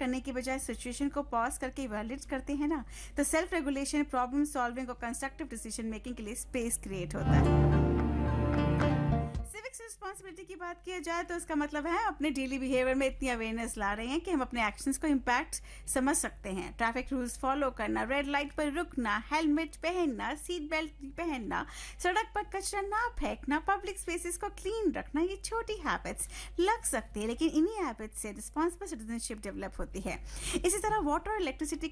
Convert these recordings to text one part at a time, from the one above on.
करने की बजाय सिचुएशन को पॉज करके इवैल्यूएट करते हैं ना, तो सेल्फ रेगुलेशन, प्रॉब्लम सॉल्विंग और कंस्ट्रक्टिव डिसीजन मेकिंग के लिए स्पेस क्रिएट होता है। सिविक्स रिस्पॉन्सिबिलिटी की बात किया जाए तो इसका मतलब है अपने डेली बिहेवियर में इतनी अवेयरनेस ला रहे हैं कि हम अपने एक्शंस को इम्पैक्ट समझ सकते हैं। ट्रैफिक रूल्स फॉलो करना, रेड लाइट पर रुकना, हेलमेट पहनना, सीट बेल्ट पहनना, सड़क पर कचरा ना फेंकना, पब्लिक स्पेसेस को क्लीन रखना, ये छोटी हैबिट्स लग सकती है, लेकिन इन्हीं हैबिट्स से रिस्पॉन्सिबल सिटीजनशिप डेवलप होती है। इसी तरह वाटर और इलेक्ट्रिसिटी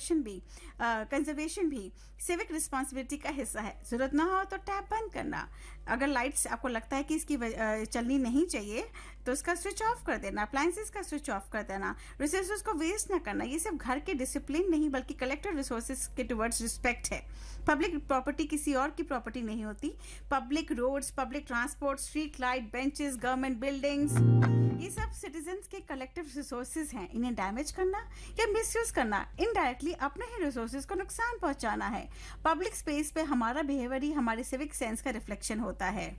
कंजर्वेशन भी सिविक रिस्पॉन्सिबिलिटी का हिस्सा है। जरूरत ना हो तो टैप बंद करना, अगर लाइट्स आपको लगता है कि इसकी चलनी नहीं चाहिए तो उसका स्विच ऑफ कर देना, अप्लायंसेस का स्विच ऑफ कर देना, रिसोर्सेज को वेस्ट ना करना। ये सिर्फ घर के डिसिप्लिन नहीं बल्कि कलेक्टिव रिसोर्सेज के टुवर्ड्स रिस्पेक्ट है। पब्लिक प्रॉपर्टी किसी और की प्रॉपर्टी नहीं होती। Public roads, public transport, street light, benches, government buildings, ये सब सिटीजन्स के कलेक्टिव रिसोर्सेज हैं। इन्हें डैमेज करना या मिसयूज करना इनडायरेक्टली अपने ही रिसोर्सेज को नुकसान पहुंचाना है। पब्लिक स्पेस पे हमारा बिहेवियर ही हमारे सिविक सेंस का रिफ्लेक्शन होता है,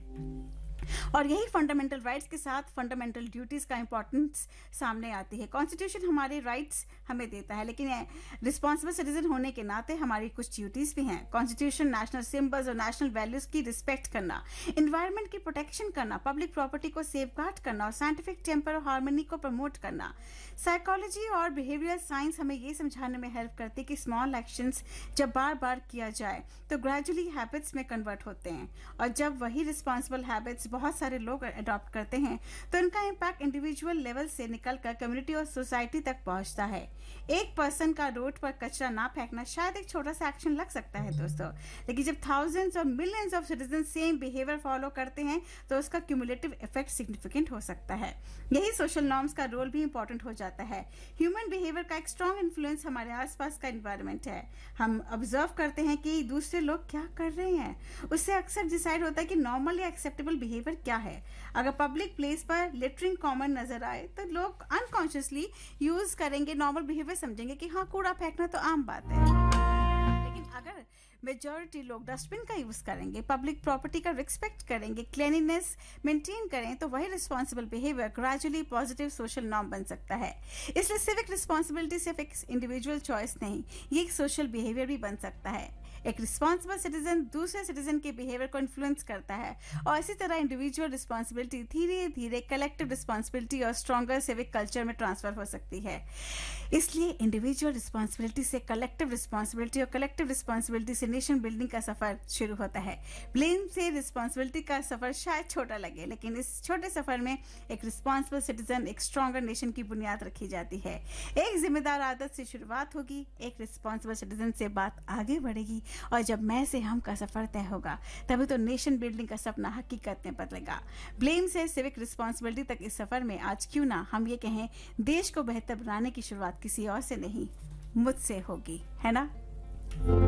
और यही फंडामेंटल राइट्स के साथ फंडामेंटल ड्यूटीज का इंपॉर्टेंस सामने आती है। कॉन्स्टिट्यूशन हमारे राइट्स हमें देता है, लेकिन रिस्पॉन्सिबल सिटीजन होने के नाते हमारी कुछ ड्यूटीज भी हैं। कॉन्स्टिट्यूशन नेशनल सिंबल्स और नेशनल वैल्यूज की रिस्पेक्ट करना, एनवायरनमेंट की प्रोटेक्शन करना, पब्लिक प्रॉपर्टी को सेफगार्ड करना और साइंटिफिक टेम्पर और हार्मनी को प्रमोट करना। साइकोलॉजी और बिहेवियरल साइंस हमें ये समझाने में हेल्प करती है कि स्मॉल एक्शंस जब बार बार किया जाए तो ग्रेजुअली हैबिट्स में कन्वर्ट होते हैं, और जब वही रिस्पॉन्सिबल हैबिट्स बहुत सारे लोग अडॉप्ट करते हैं तो इनका इम्पैक्ट इंडिविजुअल लेवल से निकलकर कम्युनिटी और सोसाइटी तक पहुंचता है। एक पर्सन का रोड पर कचरा ना फेंकना शायद एक छोटा सा एक्शन लग सकता है दोस्तों, लेकिन जब थाउजेंड्स और millions of citizen same behaviour follow करते हैं तो उसका क्यूमुलेटिव इफेक्ट सिग्निफिकेंट हो सकता है। यही सोशल नॉर्म्स का रोल भी इंपॉर्टेंट हो जाता है। ह्यूमन बिहेवियर का एक स्ट्रॉन्ग इन्फ्लुएंस हमारे आसपास का एनवायरनमेंट है। हम ऑब्जर्व करते हैं कि दूसरे लोग क्या कर रहे हैं, उससे अक्सर डिसाइड होता है कि नॉर्मल या एक्सेप्टेबल बिहेवियर क्या है। अगर पब्लिक प्लेस पर लिटरिंग कॉमन नजर आए तो लोग अनकॉन्शियसली यूज करेंगे, नॉर्मल बिहेवियर समझेंगे कि हाँ कूड़ा फेंकना तो आम बात है। लेकिन अगर मेजॉरिटी लोग डस्टबिन का यूज करेंगे, पब्लिक प्रॉपर्टी का रिस्पेक्ट करेंगे, क्लीनलीनेस मेंटेन करें, तो वही responsible behaviour gradually positive social norm बन सकता है। इसलिए सिविक रिस्पॉन्सिबिलिटी सिर्फ एक इंडिविजुअल चॉइस नहीं, ये एक सोशल बिहेवियर भी बन सकता है। एक रिस्पॉन्सिबल सिटीजन दूसरे सिटीजन के बिहेवियर को इन्फ्लुएंस करता है, और इसी तरह इंडिविजुअल रिस्पॉन्सिबिलिटी धीरे धीरे कलेक्टिव रिस्पॉन्सिबिलिटी और स्ट्रॉन्गर सिविक कल्चर में ट्रांसफर हो सकती है। इसलिए इंडिविजुअल रिस्पॉन्सिबिलिटी से कलेक्टिव रिस्पॉन्सिबिलिटी और कलेक्टिव रिस्पॉन्सिबिलिटी से नेशन बिल्डिंग का सफर शुरू होता है। ब्लेम से रिस्पॉन्सिबिलिटी का सफर शायद छोटा लगे, लेकिन इस छोटे सफर में एक रिस्पॉन्सिबल सिटीजन, एक स्ट्रॉन्गर नेशन की बुनियाद रखी जाती है। एक जिम्मेदार आदत से शुरुआत होगी, एक रिस्पॉन्सिबल सिटीजन से बात आगे बढ़ेगी, और जब मैं से हम का सफर तय होगा तभी तो नेशन बिल्डिंग का सपना हकीकत में बदलेगा। ब्लेम से सिविक रिस्पॉन्सिबिलिटी तक इस सफर में आज क्यों ना हम ये कहें, देश को बेहतर बनाने की शुरुआत किसी और से नहीं, मुझसे होगी, है ना।